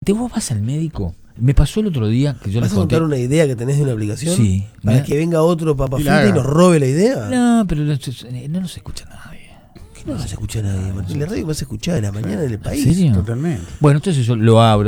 vos vas al médico. Me pasó el otro día que yo ¿Vas les a conté. contar una idea que tenés de una aplicación? Sí. ¿Para que venga otro Papa Y Frita la y haga. nos robe la idea? No, pero no nos escucha nadie. ¿Qué no vas a escuchar a nadie, Martín? La radio que vas a escuchar a la mañana en el ¿En país. serio? Totalmente. Bueno, entonces yo lo abro.